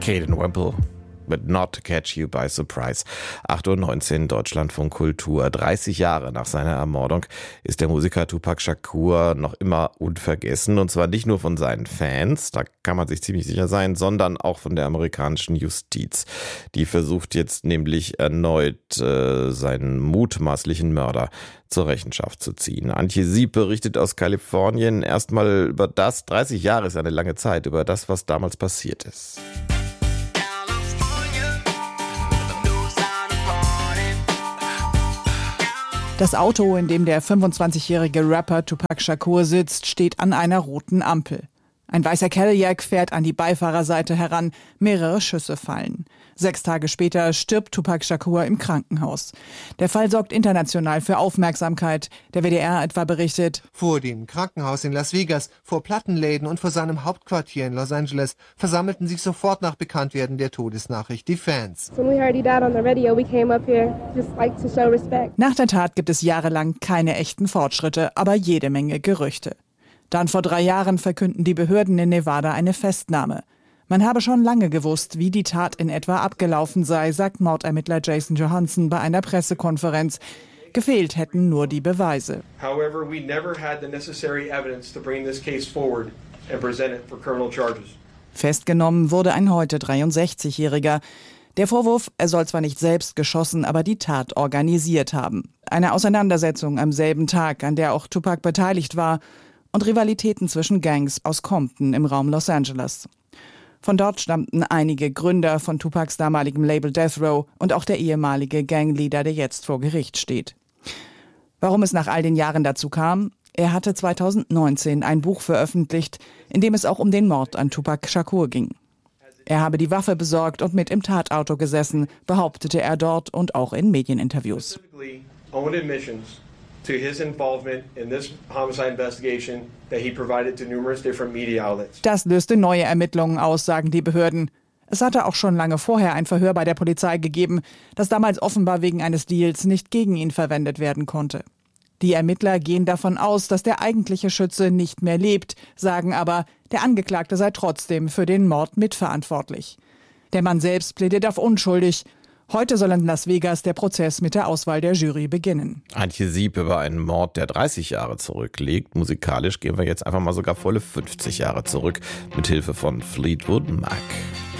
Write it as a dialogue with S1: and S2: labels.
S1: Caden Wemple. But not to catch you by surprise. 8:19 Uhr, Deutschlandfunk Kultur. 30 Jahre nach seiner Ermordung ist der Musiker Tupac Shakur noch immer unvergessen. Und zwar nicht nur von seinen Fans, da kann man sich ziemlich sicher sein, sondern auch von der amerikanischen Justiz. Die versucht jetzt nämlich erneut seinen mutmaßlichen Mörder zur Rechenschaft zu ziehen. Antje Sieb berichtet aus Kalifornien erstmal über das, 30 Jahre ist eine lange Zeit, über das, was damals passiert ist.
S2: Das Auto, in dem der 25-jährige Rapper Tupac Shakur sitzt, steht an einer roten Ampel. Ein weißer Cadillac fährt an die Beifahrerseite heran, mehrere Schüsse fallen. 6 Tage später stirbt Tupac Shakur im Krankenhaus. Der Fall sorgt international für Aufmerksamkeit. Der WDR etwa berichtet:
S3: Vor dem Krankenhaus in Las Vegas, vor Plattenläden und vor seinem Hauptquartier in Los Angeles versammelten sich sofort nach Bekanntwerden der Todesnachricht die Fans.
S2: Nach der Tat gibt es jahrelang keine echten Fortschritte, aber jede Menge Gerüchte. Dann vor 3 Jahren verkünden die Behörden in Nevada eine Festnahme. Man habe schon lange gewusst, wie die Tat in etwa abgelaufen sei, sagt Mordermittler Jason Johansson bei einer Pressekonferenz. Gefehlt hätten nur die Beweise.
S4: However, we never had the necessary evidence to bring this case forward and present it for criminal charges.
S2: Festgenommen wurde ein heute 63-Jähriger. Der Vorwurf, er soll zwar nicht selbst geschossen, aber die Tat organisiert haben. Eine Auseinandersetzung am selben Tag, an der auch Tupac beteiligt war, und Rivalitäten zwischen Gangs aus Compton im Raum Los Angeles. Von dort stammten einige Gründer von Tupacs damaligem Label Death Row und auch der ehemalige Gangleader, der jetzt vor Gericht steht. Warum es nach all den Jahren dazu kam? Er hatte 2019 ein Buch veröffentlicht, in dem es auch um den Mord an Tupac Shakur ging. Er habe die Waffe besorgt und mit im Tatauto gesessen, behauptete er dort und auch in Medieninterviews.
S4: To his involvement in this homicide investigation that he provided to numerous different media outlets.
S2: Das löste neue Ermittlungen aus, sagen die Behörden. Es hatte auch schon lange vorher ein Verhör bei der Polizei gegeben, das damals offenbar wegen eines Deals nicht gegen ihn verwendet werden konnte. Die Ermittler gehen davon aus, dass der eigentliche Schütze nicht mehr lebt, sagen aber, der Angeklagte sei trotzdem für den Mord mitverantwortlich. Der Mann selbst plädiert auf unschuldig. Heute soll in Las Vegas der Prozess mit der Auswahl der Jury beginnen.
S1: Antje Sieb über einen Mord, der 30 Jahre zurückliegt. Musikalisch gehen wir jetzt einfach mal sogar volle 50 Jahre zurück, mit Hilfe von Fleetwood Mac.